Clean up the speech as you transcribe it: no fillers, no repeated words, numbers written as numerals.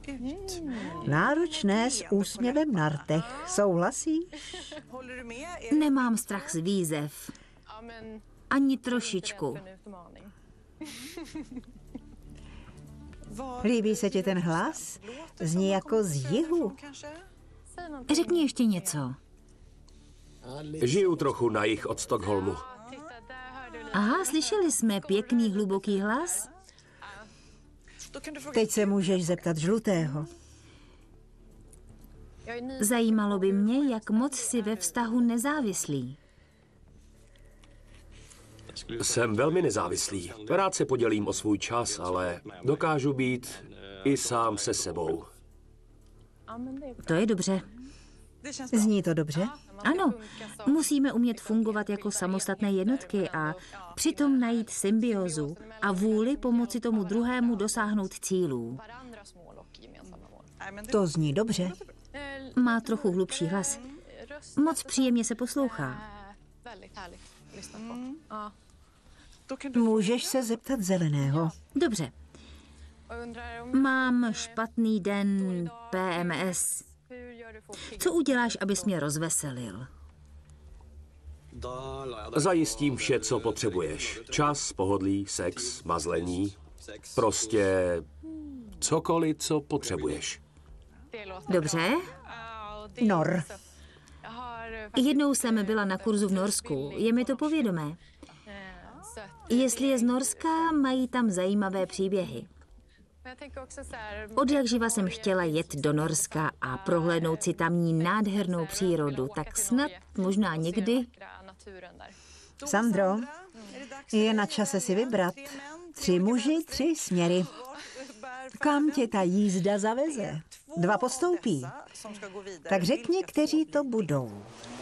Náročné s úsměvem na rtech. Souhlasíš? Nemám strach z výzev. Ani trošičku. Líbí se ti ten hlas? Zní jako z jihu. Řekni ještě něco. Žiju trochu na jih od Stockholmu. Aha, slyšeli jsme pěkný hluboký hlas? Teď se můžeš zeptat žlutého. Zajímalo by mě, jak moc si ve vztahu nezávislý. Jsem velmi nezávislý. Rád se podělím o svůj čas, ale dokážu být i sám se sebou. To je dobře. Zní to dobře? Ano, musíme umět fungovat jako samostatné jednotky a přitom najít symbiózu a vůli pomoci tomu druhému dosáhnout cílů. To zní dobře. Má trochu hlubší hlas. Moc příjemně se poslouchá. Můžeš se zeptat zeleného. Dobře. Mám špatný den PMS. Co uděláš, abys mě rozveselil? Zajistím vše, co potřebuješ. Čas, pohodlí, sex, mazlení. Prostě cokoliv, co potřebuješ. Dobře. Nor. Jednou jsem byla na kurzu v Norsku. Je mi to povědomé. Jestli je z Norska, mají tam zajímavé příběhy. Odjakživa jsem chtěla jet do Norska a prohlédnout si tamní nádhernou přírodu, tak snad možná někdy. Sandro, je na čase si vybrat. 3 muži, 3 směry. Kam tě ta jízda zaveze? 2 postoupí. Tak řekni, kteří to budou.